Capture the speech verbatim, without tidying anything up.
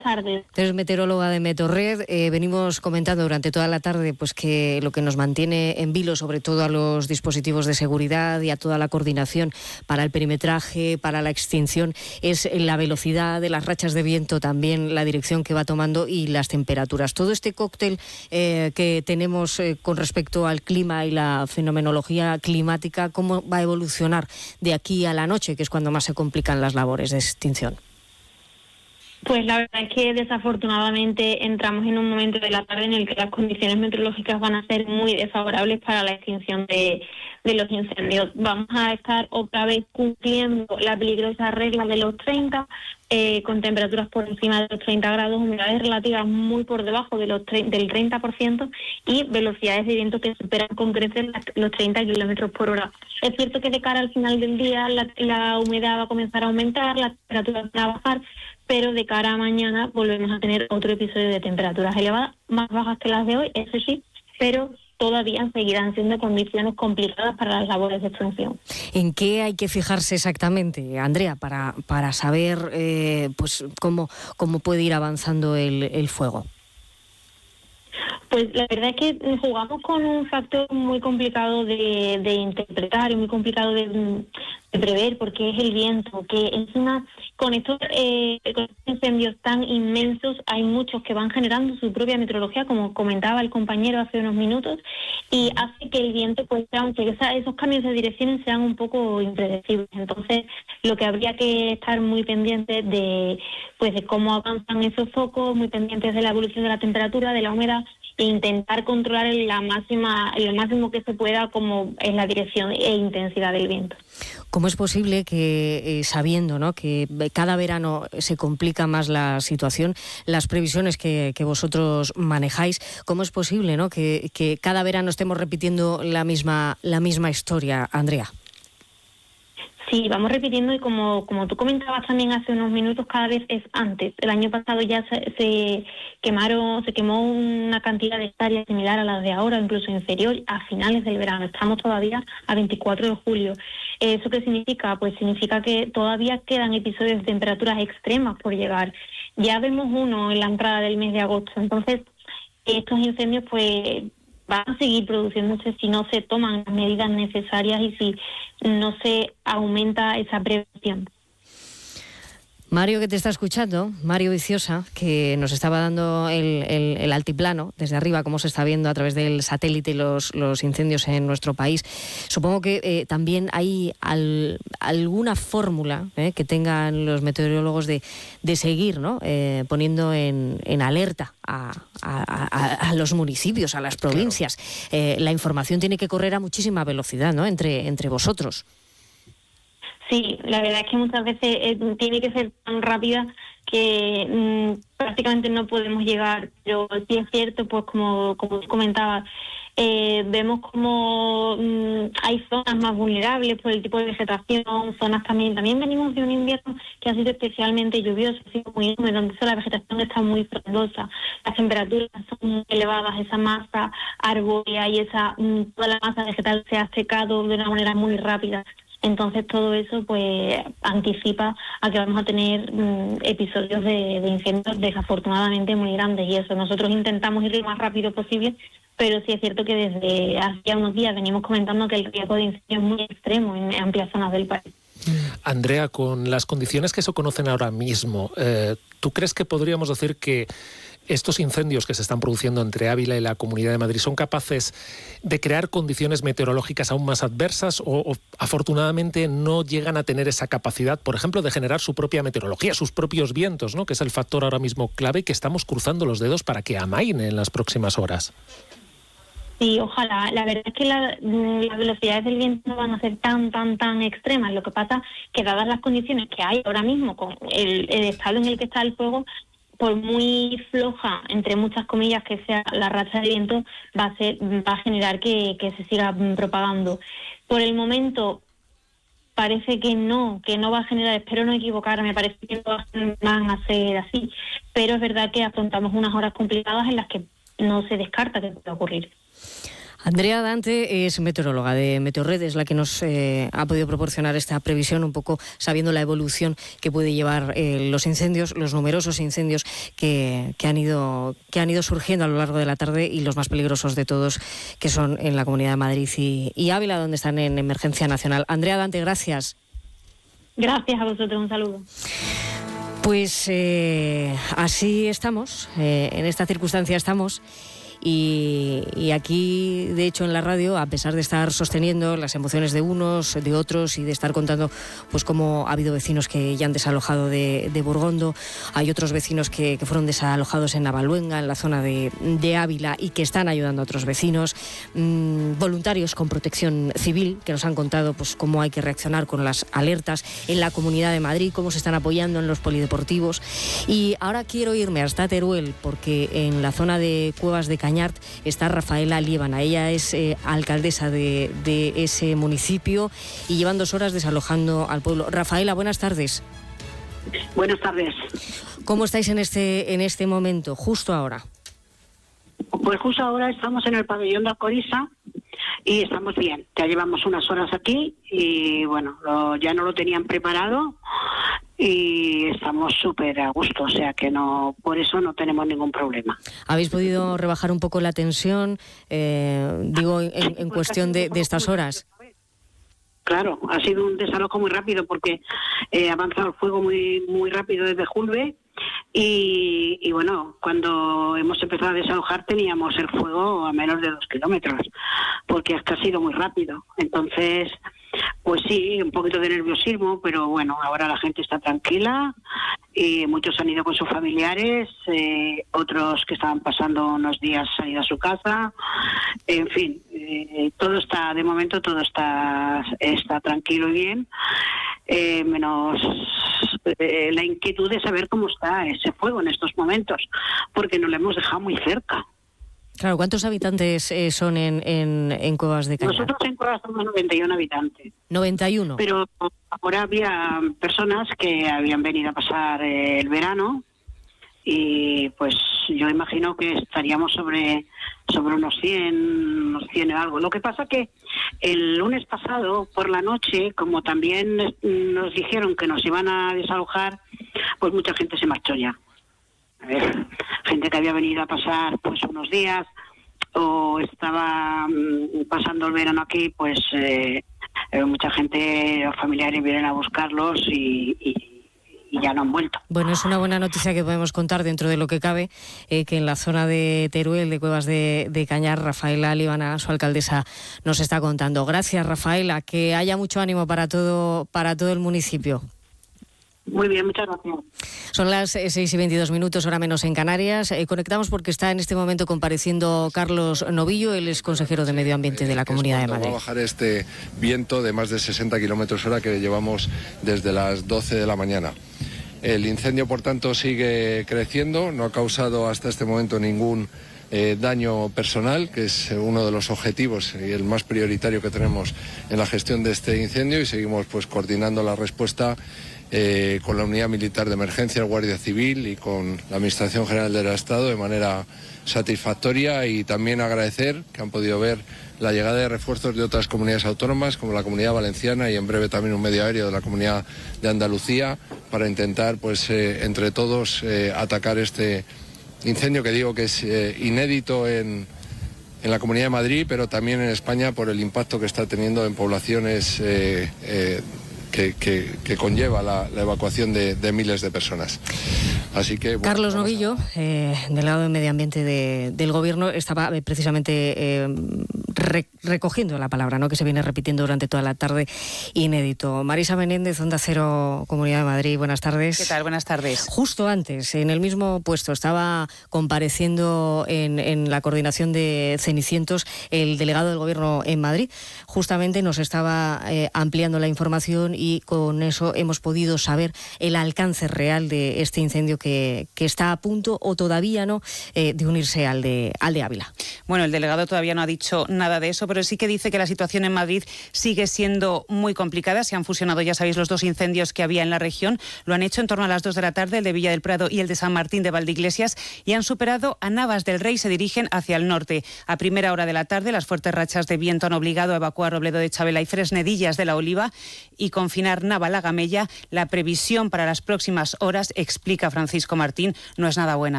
tardes. Eres meteoróloga de Meteorred. Eh, venimos comentando durante toda la tarde pues que lo que nos mantiene en vilo, sobre todo a los dispositivos de seguridad y a toda la coordinación para el perimetraje, para la extinción, es la velocidad de las rachas de viento, también la dirección que va tomando y las temperaturas. Todo este cóctel eh, que tenemos eh, con respecto al clima y la fenomenología climática, ¿cómo va a evolucionar de aquí a la noche, que es cuando más se complican las labores de extinción? Pues la verdad es que desafortunadamente entramos en un momento de la tarde en el que las condiciones meteorológicas van a ser muy desfavorables para la extinción de, de los incendios. Vamos a estar otra vez cumpliendo la peligrosa regla de los treinta, eh, con temperaturas por encima de los treinta grados, humedades relativas muy por debajo de los tre- del treinta por ciento y velocidades de viento que superan con creces las- los treinta kilómetros por hora. Es cierto que de cara al final del día la, la humedad va a comenzar a aumentar, las temperaturas van a bajar, pero de cara a mañana volvemos a tener otro episodio de temperaturas elevadas, más bajas que las de hoy, eso sí, pero todavía seguirán siendo condiciones complicadas para las labores de extinción. ¿En qué hay que fijarse exactamente, Andrea, para, para saber eh, pues cómo, cómo puede ir avanzando el, el fuego? Pues la verdad es que jugamos con un factor muy complicado de, de interpretar y muy complicado de, de prever, porque es el viento, que encima con estos, eh, con estos incendios tan inmensos hay muchos que van generando su propia meteorología, como comentaba el compañero hace unos minutos, y hace que el viento, pues aunque esa, esos cambios de direcciones sean un poco impredecibles. Entonces lo que habría que estar muy pendientes de, pues de cómo avanzan esos focos, muy pendientes de la evolución de la temperatura, de la humedad, e intentar controlar en la máxima, en lo máximo que se pueda, como en la dirección e intensidad del viento. ¿Cómo es posible que, eh, sabiendo, ¿no?, que cada verano se complica más la situación, las previsiones que, que vosotros manejáis, cómo es posible, ¿no?, que, que cada verano estemos repitiendo la misma, la misma historia, Andrea? Sí, vamos repitiendo y como como tú comentabas también hace unos minutos, cada vez es antes. El año pasado ya se, se quemaron, se quemó una cantidad de hectáreas similar a las de ahora, incluso inferior, a finales del verano. Estamos todavía a veinticuatro de julio. ¿Eso qué significa? Pues significa que todavía quedan episodios de temperaturas extremas por llegar. Ya vemos uno en la entrada del mes de agosto. Entonces, estos incendios, pues, van a seguir produciéndose si no se toman las medidas necesarias y si no se aumenta esa prevención. Mario, que te está escuchando, Mario Viciosa, que nos estaba dando el, el, el altiplano desde arriba, cómo se está viendo a través del satélite los, los incendios en nuestro país. Supongo que eh, también hay al, alguna fórmula eh, que tengan los meteorólogos de, de seguir, ¿no?, eh, poniendo en, en alerta a, a, a, a los municipios, a las provincias. Claro. Eh, la información tiene que correr a muchísima velocidad, ¿no?, entre, entre vosotros. Sí, la verdad es que muchas veces eh, tiene que ser tan rápida que mmm, prácticamente no podemos llegar, pero sí es cierto, pues como, como comentaba, eh, vemos como mmm, hay zonas más vulnerables por el tipo de vegetación, zonas también, también venimos de un invierno que ha sido especialmente lluvioso, ha sido muy húmedo, entonces la vegetación está muy frondosa, las temperaturas son muy elevadas, esa masa arbórea y esa mmm, toda la masa vegetal se ha secado de una manera muy rápida. Entonces todo eso pues anticipa a que vamos a tener mmm, episodios de, de incendios desafortunadamente muy grandes, y eso nosotros intentamos ir lo más rápido posible, pero sí es cierto que desde hace ya unos días venimos comentando que el riesgo de incendio es muy extremo en amplias zonas del país. Andrea, con las condiciones que se conocen ahora mismo, eh, ¿tú crees que podríamos decir que estos incendios que se están produciendo entre Ávila y la Comunidad de Madrid son capaces de crear condiciones meteorológicas aún más adversas o, o afortunadamente no llegan a tener esa capacidad, por ejemplo, de generar su propia meteorología, sus propios vientos, ¿no?, que es el factor ahora mismo clave, que estamos cruzando los dedos para que amaine en las próximas horas? Sí, ojalá. La verdad es que la, las velocidades del viento no van a ser tan, tan, tan extremas. Lo que pasa es que dadas las condiciones que hay ahora mismo, con el, el estado en el que está el fuego, por muy floja, entre muchas comillas, que sea la racha de viento, va a ser, va a generar que, que se siga propagando. Por el momento parece que no, que no va a generar, espero no equivocarme, parece que no van a ser así, pero es verdad que afrontamos unas horas complicadas en las que no se descarta que pueda ocurrir. Andrea Dante es meteoróloga de Meteorred, es la que nos eh, ha podido proporcionar esta previsión, un poco sabiendo la evolución que puede llevar eh, los incendios, los numerosos incendios que, que, han ido, que han ido surgiendo a lo largo de la tarde, y los más peligrosos de todos, que son en la Comunidad de Madrid y, y Ávila, donde están en emergencia nacional. Andrea Dante, gracias. Gracias a vosotros, un saludo. Pues eh, así estamos, eh, en esta circunstancia estamos. Y, y aquí, de hecho, en la radio, a pesar de estar sosteniendo las emociones de unos, de otros, y de estar contando pues cómo ha habido vecinos que ya han desalojado de, de Burgondo, hay otros vecinos que, que fueron desalojados en Navaluenga, en la zona de, de Ávila, y que están ayudando a otros vecinos, mmm, voluntarios con protección civil, que nos han contado pues cómo hay que reaccionar con las alertas en la Comunidad de Madrid, cómo se están apoyando en los polideportivos. Y ahora quiero irme hasta Teruel, porque en la zona de Cuevas de Cañar está Rafaela Liébana. Ella es eh, alcaldesa de, de ese municipio y llevan dos horas desalojando al pueblo. Rafaela, buenas tardes. Buenas tardes. ¿Cómo estáis en este, en este momento, justo ahora? Pues justo ahora estamos en el pabellón de Alcoriza y estamos bien. Ya llevamos unas horas aquí y bueno, lo, ya no lo tenían preparado y estamos súper a gusto, o sea que no, por eso no tenemos ningún problema. ¿Habéis podido rebajar un poco la tensión, eh, digo, en, en cuestión de, de estas horas? Claro, ha sido un desalojo muy rápido porque eh, ha avanzado el fuego muy muy rápido desde Julve y, y bueno, cuando hemos empezado a desalojar teníamos el fuego a menos de dos kilómetros, porque es que ha sido muy rápido. Entonces, pues sí, un poquito de nerviosismo, pero bueno, ahora la gente está tranquila y muchos han ido con sus familiares, eh, otros que estaban pasando unos días han ido a su casa, en fin, eh, todo está, de momento todo está, está tranquilo y bien, eh, menos eh, la inquietud de saber cómo está ese fuego en estos momentos, porque nos lo hemos dejado muy cerca. Claro, ¿cuántos habitantes eh, son en, en, en Cuevas de Cañar? Nosotros en Cuevas somos noventa y uno habitantes. noventa y uno. Pero ahora había personas que habían venido a pasar eh, el verano y pues yo imagino que estaríamos sobre sobre unos cien, unos cien o algo. Lo que pasa que el lunes pasado por la noche, como también nos dijeron que nos iban a desalojar, pues mucha gente se marchó ya. A ver, gente que había venido a pasar pues unos días o estaba mm, pasando el verano aquí, pues eh, eh, mucha gente, los familiares vienen a buscarlos y, y, y ya no han vuelto. Bueno, es una buena noticia que podemos contar dentro de lo que cabe, eh, que en la zona de Teruel, de Cuevas de, de Cañar, Rafaela Liébana, su alcaldesa, nos está contando. Gracias, Rafaela, que haya mucho ánimo para todo, para todo el municipio. Muy bien, muchas gracias. Son las seis y veintidós minutos, hora menos en Canarias. Eh, conectamos porque está en este momento compareciendo Carlos Novillo, él es consejero de Medio Ambiente de la Comunidad de Madrid. Va a bajar este viento de más de sesenta kilómetros hora que llevamos desde las doce de la mañana. El incendio, por tanto, sigue creciendo, no ha causado hasta este momento ningún eh, daño personal, que es uno de los objetivos y el más prioritario que tenemos en la gestión de este incendio, y seguimos pues coordinando la respuesta Eh, con la Unidad Militar de Emergencia, el Guardia Civil y con la Administración General del Estado de manera satisfactoria, y también agradecer que han podido ver la llegada de refuerzos de otras comunidades autónomas como la Comunidad Valenciana y en breve también un medio aéreo de la Comunidad de Andalucía para intentar pues eh, entre todos eh, atacar este incendio que digo que es eh, inédito en, en la Comunidad de Madrid, pero también en España por el impacto que está teniendo en poblaciones eh, eh, Que, que, que conlleva la, la evacuación de, de miles de personas. Así que bueno, Carlos Novillo, a... eh, del lado de Medio Ambiente de, del Gobierno, estaba eh, precisamente eh, re, recogiendo la palabra, ¿no?, que se viene repitiendo durante toda la tarde, inédito. Marisa Menéndez, Onda Cero, Comunidad de Madrid, buenas tardes. ¿Qué tal? Buenas tardes. Justo antes, en el mismo puesto, estaba compareciendo en, en la coordinación de Cenicientos el delegado del Gobierno en Madrid. Justamente nos estaba eh, ampliando la información y con eso hemos podido saber el alcance real de este incendio que, que está a punto, o todavía no, eh, de unirse al de, al de Ávila. Bueno, el delegado todavía no ha dicho nada de eso, pero sí que dice que la situación en Madrid sigue siendo muy complicada. Se han fusionado, ya sabéis, los dos incendios que había en la región. Lo han hecho en torno a las dos de la tarde, el de Villa del Prado y el de San Martín de Valdeiglesias, y han superado a Navas del Rey. Se dirigen hacia el norte. A primera hora de la tarde, las fuertes rachas de viento han obligado a evacuar Robledo de Chabela y Fresnedillas de la Oliva y confinar Nava-la-Gamella. La previsión para las próximas horas, explica Francisco Martín, no es nada buena.